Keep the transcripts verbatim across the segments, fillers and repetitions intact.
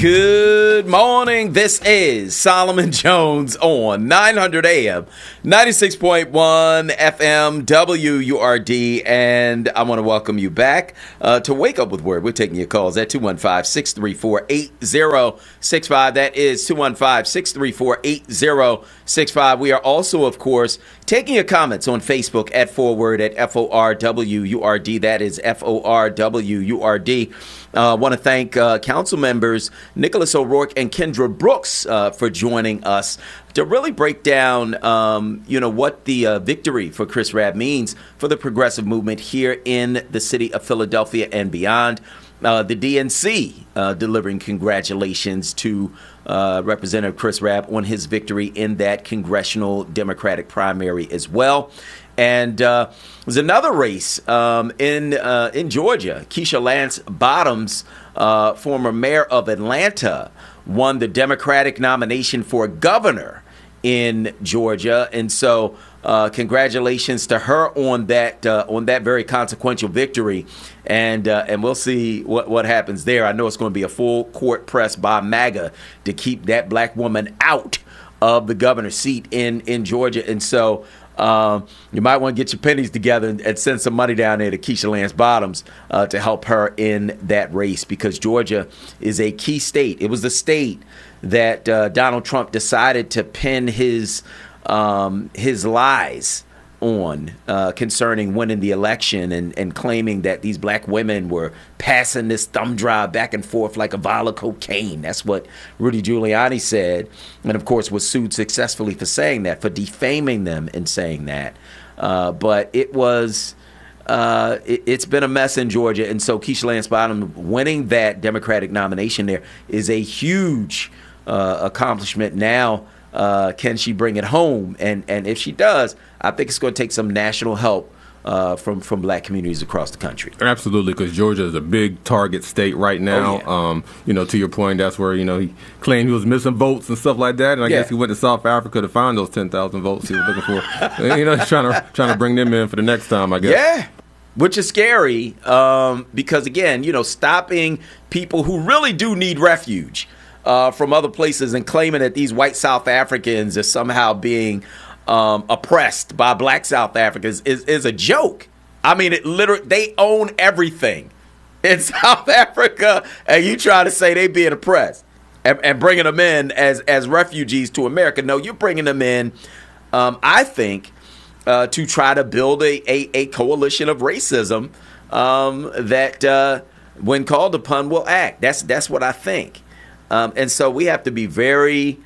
Good morning. This is Solomon Jones on nine hundred A M, ninety-six point one F M, W U R D, and I want to welcome you back uh, to Wake Up with Word. We're taking your calls at two one five, six three four, eight zero six five. That is two one five, six three four, eight zero six five. We are also, of course, taking your comments on Facebook at Forward at F O R W U R D. That is F O R W U R D. I uh, want to thank uh, council members Nicholas O'Rourke and Kendra Brooks uh, for joining us to really break down, um, you know, what the uh, victory for Chris Rabb means for the progressive movement here in the city of Philadelphia and beyond. Uh, the D N C uh, delivering congratulations to uh, Representative Chris Rabb on his victory in that congressional Democratic primary as well. And uh, there's another race um, in uh, in Georgia. Keisha Lance Bottoms, uh, former mayor of Atlanta, won the Democratic nomination for governor in Georgia, and so uh, congratulations to her on that uh, on that very consequential victory. And uh, and we'll see what what happens there. I know it's going to be a full court press by MAGA to keep that black woman out of the governor's seat in in Georgia, and so. Um, you might want to get your pennies together and, and send some money down there to Keisha Lance Bottoms uh, to help her in that race, because Georgia is a key state. It was the state that uh, Donald Trump decided to pin his um, his lies on uh, concerning winning the election and, and claiming that these black women were passing this thumb drive back and forth like a vial of cocaine. That's what Rudy Giuliani said, and of course was sued successfully for saying that, for defaming them and saying that. Uh, but it was, uh, it, it's been a mess in Georgia, and so Keisha Lance Bottoms winning that Democratic nomination there is a huge uh, accomplishment. Now, uh, can she bring it home? And and if she does, I think it's going to take some national help uh, from from black communities across the country. Absolutely, because Georgia is a big target state right now. Oh, yeah. um, you know, to your point, that's where, you know, he claimed he was missing votes and stuff like that. And I Yeah. guess he went to South Africa to find those ten thousand votes he was looking for. You know, he's trying to trying to bring them in for the next time, I guess. Yeah, which is scary um, because, again, you know, stopping people who really do need refuge uh, from other places and claiming that these white South Africans are somehow being um, oppressed by black South Africans is, is a joke. I mean, it literally, they own everything in South Africa, and you try to say they being oppressed and, and bringing them in as, as refugees to America. No, you're bringing them in, um, I think, Uh, to try to build a, a, a coalition of racism um, that, uh, when called upon, will act. That's that's what I think. Um, and so we have to be very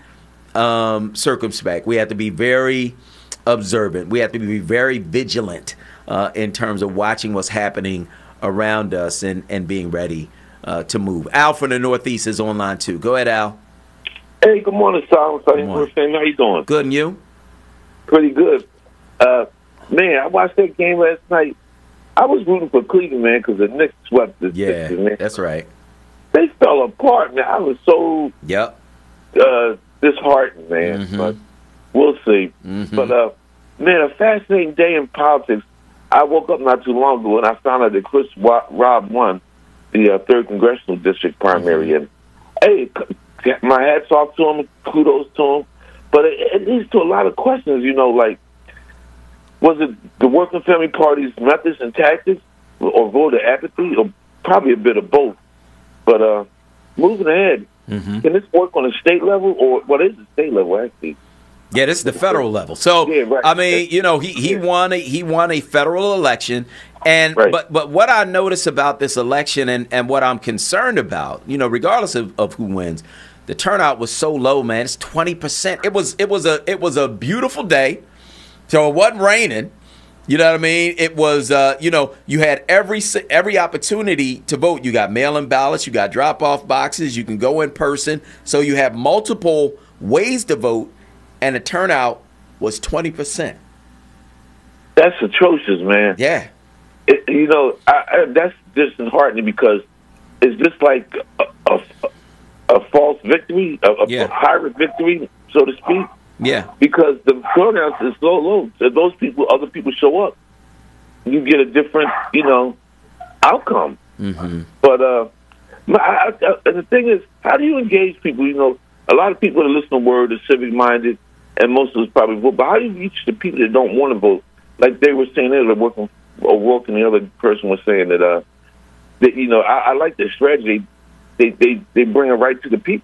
um, circumspect. We have to be very observant. We have to be very vigilant uh, in terms of watching what's happening around us and, and being ready uh, to move. Al from the Northeast is online too. Go ahead, Al. Hey, good morning, Solomon. How you doing? Good, and you? Pretty good. Uh, man, I watched that game last night. I was rooting for Cleveland, man, because the Knicks swept the Yeah, Sixers, man. that's right. They fell apart, man. I was so Yep. uh, disheartened, man. Mm-hmm. But we'll see. Mm-hmm. But, uh, man, a fascinating day in politics. I woke up not too long ago and I found out that Chris Rabb won the uh, third congressional district primary. Mm-hmm. And, hey, my hat's off to him, kudos to him. But it, it leads to a lot of questions, you know, like, was it the Working Family Party's methods and tactics, or voter apathy, or probably a bit of both? But uh, moving ahead, mm-hmm. can this work on a state level, or what is the state level actually? Yeah, this is the federal level. So, yeah, right. I mean, you know, he, he yeah. won a he won a federal election, and right. but but what I notice about this election and, and what I'm concerned about, you know, regardless of, of who wins, the turnout was so low, man. It's twenty percent. It was it was a it was a beautiful day. So it wasn't raining, you know what I mean? It was, uh, you know, you had every every opportunity to vote. You got mail-in ballots, you got drop-off boxes, you can go in person. So you have multiple ways to vote, and the turnout was twenty percent. That's atrocious, man. Yeah. It, you know, I, I, that's disheartening because it's just like a, a, a false victory, a, a yeah. pirate victory, so to speak. Yeah, because the turnout is so low. If those people, other people show up, you get a different, you know, outcome. Mm-hmm. But uh, I, I, and the thing is, how do you engage people? You know, a lot of people that listen to Word are civic-minded, and most of us probably vote. But how do you reach the people that don't want to vote? Like they were saying earlier, working, or working, the other person was saying that, uh, that you know, I, I like their strategy. They, they, they bring it right to the people.